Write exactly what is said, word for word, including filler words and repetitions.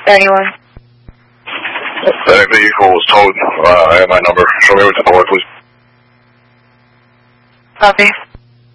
Anyone? That vehicle was towed. Uh, I have my number. Show me what's the board, please. Copy.